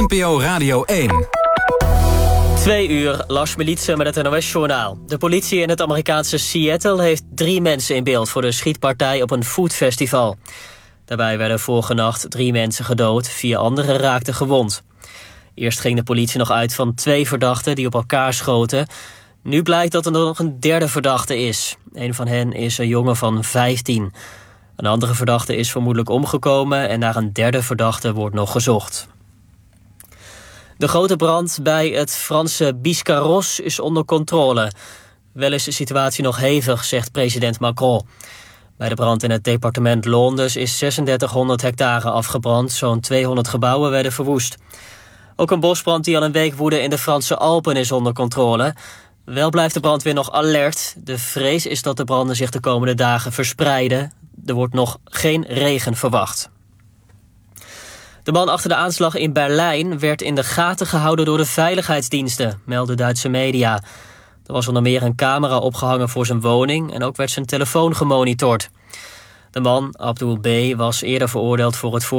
NPO Radio 1. 2 uur, Lars Militsen met het NOS-journaal. De politie in het Amerikaanse Seattle heeft 3 mensen in beeld voor de schietpartij op een foodfestival. Daarbij werden vorige nacht 3 mensen gedood, 4 anderen raakten gewond. Eerst ging de politie nog uit van 2 verdachten die op elkaar schoten. Nu blijkt dat er nog een derde verdachte is. Een van hen is een jongen van 15. Een andere verdachte is vermoedelijk omgekomen en naar een derde verdachte wordt nog gezocht. De grote brand bij het Franse Biscarrosse is onder controle. Wel is de situatie nog hevig, zegt president Macron. Bij de brand in het departement Londes is 3600 hectare afgebrand. Zo'n 200 gebouwen werden verwoest. Ook een bosbrand die al een week woedde in de Franse Alpen is onder controle. Wel blijft de brandweer nog alert. De vrees is dat de branden zich de komende dagen verspreiden. Er wordt nog geen regen verwacht. De man achter de aanslag in Berlijn werd in de gaten gehouden door de veiligheidsdiensten, melden Duitse media. Er was onder meer een camera opgehangen voor zijn woning en ook werd zijn telefoon gemonitord. De man, Abdul B., was eerder veroordeeld voor het